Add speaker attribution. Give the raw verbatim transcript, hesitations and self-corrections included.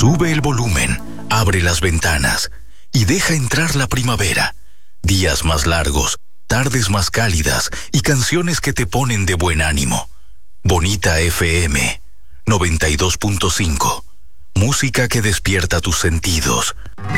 Speaker 1: Sube el volumen, abre las ventanas y deja entrar la primavera. Días más largos, tardes más cálidas y canciones que te ponen de buen ánimo. Bonita F M noventa y dos punto cinco. Música que despierta tus sentidos.